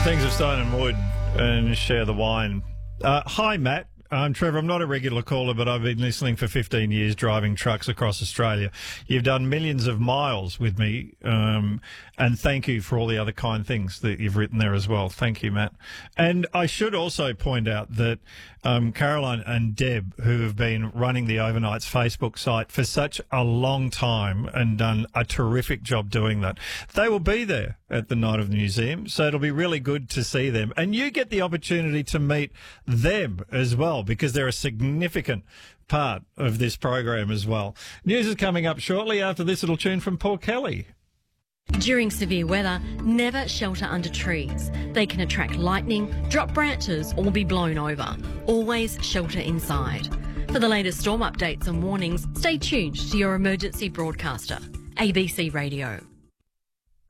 Things of Stone and Wood and Share the Wine. Hi, Matt. I'm Trevor. I'm not a regular caller, but I've been listening for 15 years driving trucks across Australia. You've done millions of miles with me, and thank you for all the other kind things that you've written there as well. Thank you, Matt. And I should also point out that Caroline and Deb, who have been running the Overnights Facebook site for such a long time and done a terrific job doing that, they will be there at the Night of the Museum, so it'll be really good to see them. And you get the opportunity to meet them as well, because they're a significant part of this program as well. News is coming up shortly after this little tune from Paul Kelly. During severe weather, never shelter under trees. They can attract lightning, drop branches or be blown over. Always shelter inside. For the latest storm updates and warnings, stay tuned to your emergency broadcaster, ABC Radio.